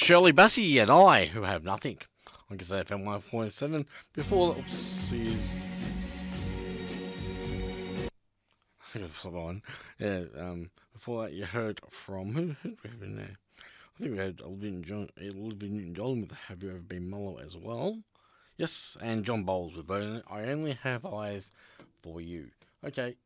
Shirley Bassey and I, who have nothing. Like I say, FM 1.7. Before, someone, yeah. Before that, you heard from who do we have in there? I think we had Olivia Newton-John with "Have You Ever Been Mellow" as well. Yes, and John Bowles with "I Only Have Eyes for You." Okay,